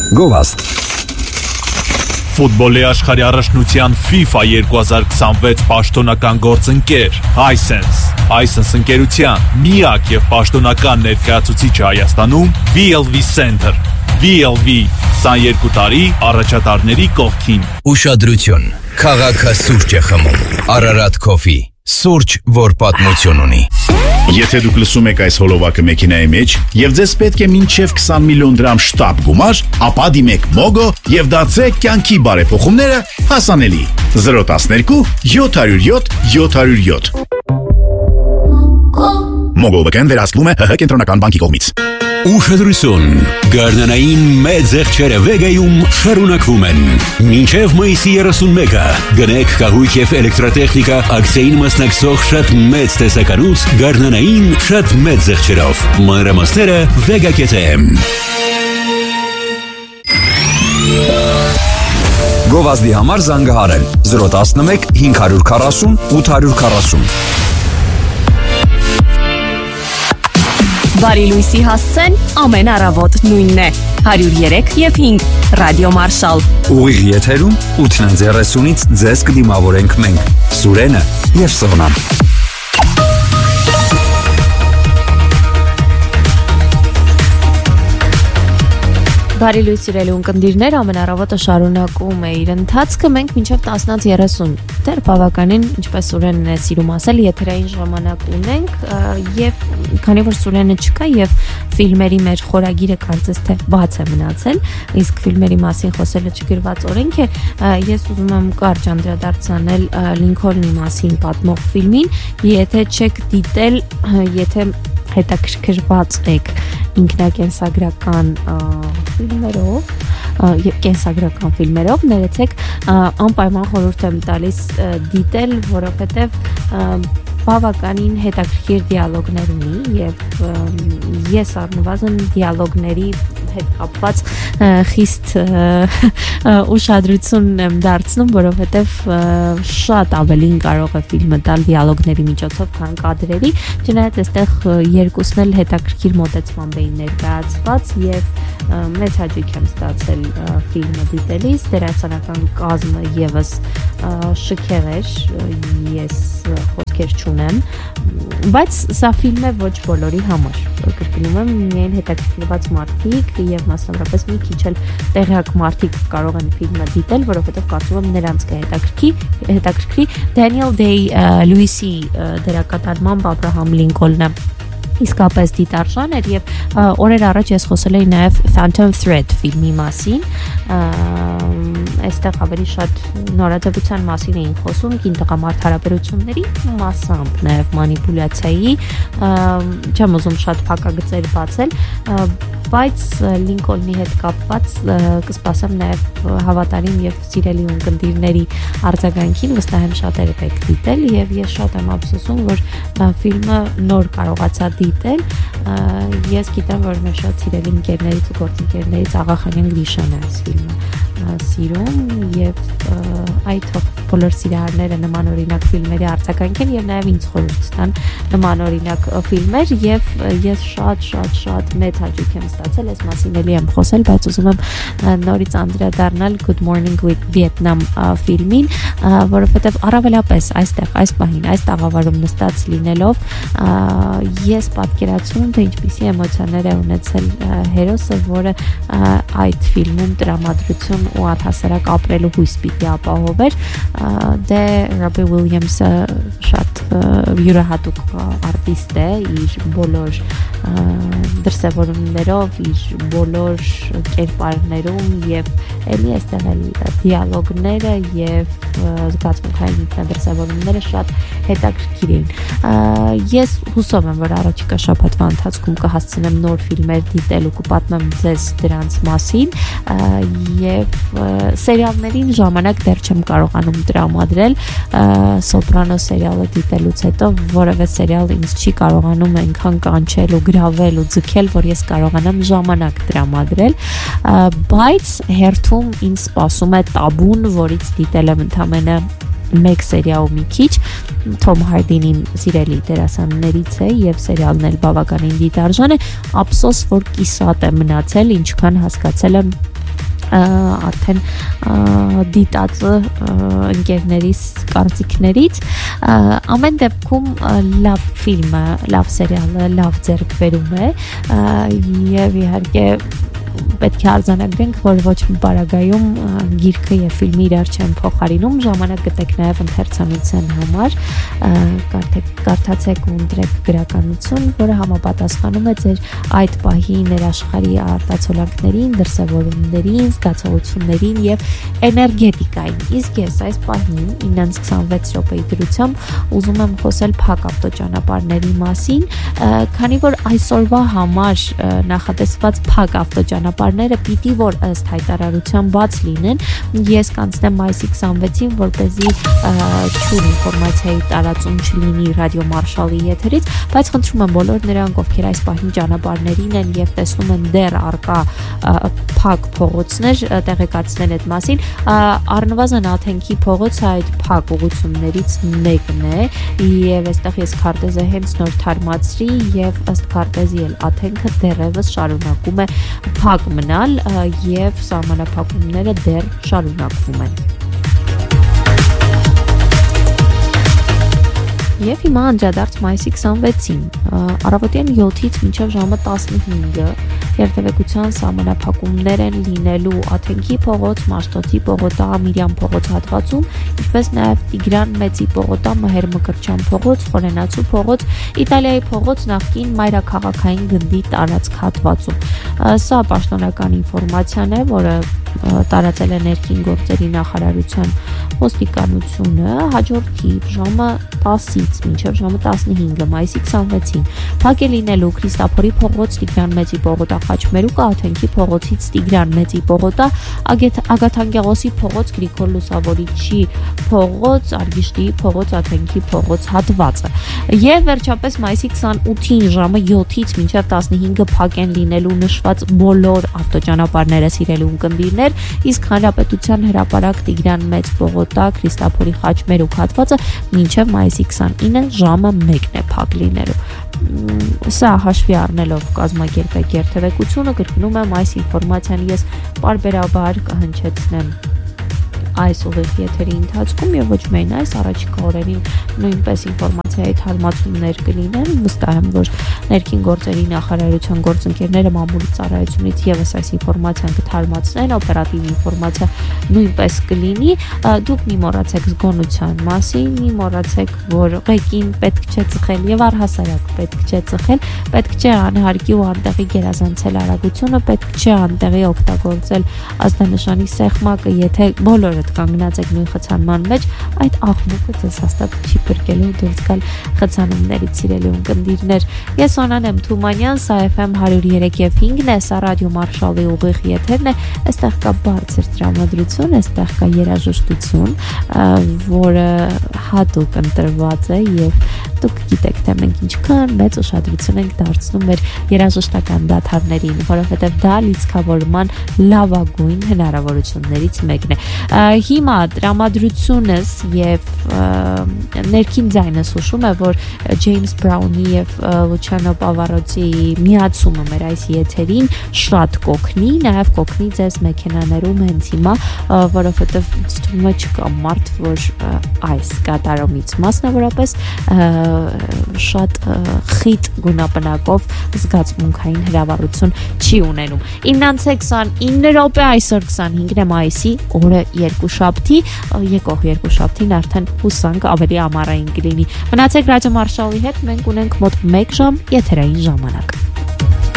Գովաստ Ֆուտբոլի աշխարհի առաջնության FIFA 2026 պաշտոնական գործընկեր Hisense ընկերության միակ եւ պաշտոնական ներկայացուցիչը Հայաստանում VLV Center VLV 22 տարի առաջատարների կողքին Ուշադրություն Քաղաքը սուրճ է խմում Ararat Coffee Սուրճ, որ պատմություն ունի Եթե դուք լսում եք այս հոլովակը մեքենայի մեջ եւ ձեզ պետք է մինչեւ 20 միլիոն դրամ շտապ գումար, ապա դիմեք Mogo եւ դարձրեք կյանքի բարեփոխումները հասանելի 012 707 707 Mogo վկան վերահսկվում է ՀՀ կենտրոնական բանկի կողմից Ուշադրություն, գարնանային մեծ եղջերը Վեգայում շարունակվում են։ Մինչև մայիսի 31-ը գնեք կահույք և էլեկտրատեխնիկա ակցիային մասնակցող շատ մեծ տեսականուց գարնանային շատ մեծ եղջերով։ Մանրամասները Vega.am Գովազդի համար զանգահարել 011 540 840 Բարի լույսի հասցեն ամեն առավոտ նույնն է 103 և 5 ռադիո մարշալ Ուղիղ եթերում 8:30-ից ձեզ կդիմավորենք մենք Սուրենը և Սոնան Բարի լույս սիրելի ունկնդիրներ, ամեն առավոտը շարունակում է իր ընթացքը, մենք մինչև 10:30 դեռ բավականին, ինչպես Սուրենն է սիրում ասել, եթերային ժամանակ ունենք եւ քանի որ Սուրենը չկա եւ ֆիլմերի մեր խորագիրը կարծես թե բաց է մնացել, իսկ ֆիլմերի մասին խոսելը չգրված օրենք է, ես ուզում եմ կարճ անդրադարձանել Լինքոլնի մասին պատմող ֆիլմին, եթե չեք դիտել, եթե հետաքրքրված եք ինքնակենսագրական ֆիլմերով եւ կենսագրական ֆիլմերով ներեցեք անպայման խորհուրդ եմ տալիս դիտել, որովհետեւ բավականին հետաքրքիր դիալոգներ ունի եւ ես առնվազն դիալոգների հետ կապված խիստ ուշադրություն եմ դարձնում, որովհետեւ շատ ավելին կարող է ֆիլմը տալ դիալոգների միջոցով, քան կադրերի, չնայած այստեղ երկուսն էլ հետաքրքիր մոտեցմամբ էին ներկայացված եւ մեծ հաճույք եմ ստացել ֆիլմը դիտելիս, դերասանական կազմը եւս շքեղ էր, ես խոսքեր չունեմ, բայց սա ֆիլմ է ոչ բոլորի համար, կրկնում եմ, միայն հետաքրքրված մարդիկ եւ մասնավորապես մի քիչ էլ տեղյակ մարդիկ կարող են ֆիլմը դիտել, որովհետեւ կարծում եմ նրանց կհետաքրքրի Դենիել Դեյ-Լուիսի դերակատարմամբ Աբրահամ Լինքոլնը իսկապես դիտարժան էր եւ օրեր առաջ ես խոսել էի նաեւ Phantom Thread ֆիլմի մասին այստեղ ավելի շատ նորաձևության մասին էին խոսում կին-տղամարդ հարաբերությունների մասամբ նաեւ մանիպուլյացիայի չեմ ուզում շատ փակագծեր բացել բայց Լինքոլնի հետ կապված կսպասեմ նաեւ հավատարիմ եւ սիրելի ունկնդիրների արձագանքին վստահ եմ շատերը պետք դիտել եւ ես շատ եմ ափսոսում որ ֆիլմը նոր կարողացա դիտել ես գիտեմ որ մեր շատ սիրելի ընկերներից ու գործընկերներից Աղախանյան Գրիշանը այս ֆիլմը սիրում եւ այդ բոլոր սիրահարները նմանօրինակ ֆիլմերի արձագանքեն եւ նաեւ ինձ խորհուրդ տան նմանօրինակ ֆիլմեր եւ ես շատ մեծ հաճույք եմ ստացել այս մասին էլի եմ խոսել բայց ուզում եմ նորից անդրադառնալ Good Morning Vietnam ֆիլմին որովհետեւ առավելապես այստեղ այս պահին այս տաղավարում նստած լինելով ես պատկերացնում թե ինչպիսի էմոցիաներ է ունեցել հերոսը որը այդ ֆիլմում տրամադրություն ու առհասարակ ապրելու հույս պիտի ապահովեր դե Ռոբի Ուիլյամսը շատ յուրահատուկ արտիստ է իր բոլոր դրսևորումներով իր բոլոր կերպարներում եւ էլի այստեղ էլ դիալոգները եւ զգացմունքային ինքնադրսևորումները շատ հետաքրքիր էին ես հուսով եմ որ առաջիկա շաբաթվա ընթացքում կհասցնեմ նոր ֆիլմեր դիտել ու կպատմեմ ձեզ դրանց մասին եւ սերիալներին ժամանակ դեռ չեմ կարողանում տրամադրել Սոպրանո սերիալը դիտելուց հետո որևէ սերիալ ինձ չի կարողանում այնքան կանչել ու գրավել ու ձգել որ ես կարողանամ ժամանակ տրամադրել բայց հերթում ինձ սպասում է Տաբուն որից դիտել եմ ընդամենը մեկ սերիա ու մի քիչ Թոմ Հարդին իմ սիրելի դերասաններից է եւ սերիալն էլ բավականին դիտարժան է ափսոս որ կիսատ է մնացել ինչքան հասկացել եմ արդեն դիտած ընկերներիս կարծիքներից ամեն դեպքում լավ ֆիլմը, լավ սերիալը, լավ ձեռքբերում է եւ իհարկե պետք է արձանագրենք, որ ոչ մի պարագայում գիրքը եւ ֆիլմը իրար չեն փոխարինում, ժամանակ գտեք նաեւ ընթերցանության համար, կարդացեք ու ընտրեք գրականություն, որը համապատասխանում է ձեր այդ պահի ներաշխարհի արտացոլանքներին, դրսևորումներին, զգացողություններին եւ էներգետիկային։ Իսկ ես այս պահին 9:26 րոպեի դրությամբ ուզում եմ խոսել փակ ավտոճանապարհների մասին, քանի որ այսօրվա համար նախատեսված փակ ավտոճանապարհները պիտի որ ըստ հայտարարության բաց լինեն, ես կանցնեմ մայիսի 26-ին, որպեսզի չուր ինֆորմացիայի տարածում չլինի ռադիո Մարշալի եթերից, բայց խնդրում եմ բոլոր նրանք, ովքեր այս պահին ճանապարհներին են եւ տեսնում են դեռ արկա փակ փողոցներ, տեղեկացնել այդ մասին, առնվազն Աթենքի փողոցը այդ փակ ուղղություններից մեկն է եւ այստեղ ես քարտեզը հենց նոր թարմացրի եւ ըստ քարտեզի էլ Աթենքը դեռևս շարունակում է փակ մնալ եւ սահմանափակումները դեռ շարունակվում են։ Եվ հիմա անդրադարձ մայիսի 26-ին, առավոտյան 7-ից մինչև ժամը 15-ը երթևեկության սահմանափակումներ են լինելու Աթենքի փողոց, Մաշտոցի պողոտա, Միրյան փողոց հատվածում, ինչպես նաև Տիգրան Մեծի պողոտա, Մհեր Մկրտչյան փողոց, Խորենացու փողոց, Իտալիայի փողոց նախկին մայրաքաղաքային գնդի տարածք հատվածում։ Սա պաշտոնական ինֆորմացիան է, որը տարածել է ներքին գործերի նախարարության ոստիկանությունը հաջորդ թիվ ժամը 10-ից մինչև ժամը 15 մայիսի 26-ին փակ է լինելու Քրիստափորի փողոց, Տիգրան Մեծի պողոտա, Խաչմերուկը, Աթենքի փողոցից Տիգրան Մեծի պողոտա, Ագաթանկեղոսի փողոց, Գրիգոր Լուսավորիչի փողոց, Արգիշտիի փողոց, Աթենքի փողոց հատվածը։ Եվ վերջապես մայիսի 28-ին ժամը 7-ից մինչև 15-ը փակ են լինելու նշված բոլոր ավտոճանապարհները, սիրելի ունկնդիրներ, իսկ Հանրապետության հրապարակ Տիգրան Մեծ պողոտա, Քրիստափորի Խաչմերուկ հատվածը մինչև մայիսի 29-ը ժամը 1-ն է փակ լինելու։ Սա հաշվի առնելով կազմակերպեք երթևեկությունը, կրկնում եմ այս ինֆորմացիան ես պարբերաբար կհնչեցնեմ այս ուղիղ եթերի ընթացքում եւ ոչ միայն այս առաջիկա օրերին նույնպես ինֆորմացիայի թարմացումներ կլինեն, վստահ եմ, որ ներքին գործերի նախարարության գործընկերները մամուլի ծառայությունից եւս այս ինֆորմացիան կթարմացնեն, օպերատիվ ինֆորմացիա նույնպես կլինի, դուք մի մոռացեք զգոնության մասին, մի մոռացեք, որ ղեկին պետք չէ ծխել եւ առհասարակ պետք չէ ծխել, պետք չէ անհարկի ու անտեղի գերազանցել արագությունը, պետք չէ անտեղի օգտագործել ազդանշանի սեղմակը, եթե բոլորը կանգնած եք նույն խցանման մեջ, այդ աղմուկը ձեզ հաստատ չի փրկելու դուրս գալ խցանումներից, սիրելի ունկնդիրներ։ Ես Օնան եմ Թումանյան, սա FM 103.5-ն է, սա ռադիո Մարշալի ուղիղ եթերն է, այստեղ կա բարձր տրամադրություն, այստեղ կա երաժշտություն, որը հատուկ ընտրված է եւ դուք գիտեք, թե մենք ինչքան մեծ ուշադրություն ենք դարձնում մեր երաժշտական դադարներին, որովհետեւ դա լիցքավորման լավագույն հնարավորություններից մեկն է։ Հիմա տրամադրությունս եւ ներքին ձայնս հուշում է, որ Ջեյմս Բրաունի եւ Լուչիանո Պավարոցի միացումը մեր այս եթերին շատ կօգնի, նաեւ կօգնի ձեզ մեքենաներում հենց հիմա, որովհետեւ թվում է չկա մարդ, որ այս կատարումից մասնավորապես շատ խիտ գունապնակով զգացմունքային հրավառություն չի ունենում։ 9:29 րոպե, այսօր 25-ն է մայիսի, օրը երկուշաբթի, եկող երկուշաբթին արդեն հուսանք ավելի ամառային կլինի։ Մնացեք ռադիո Մարշալի հետ, մենք ունենք մոտ 1 ժամ եթերային ժամանակ։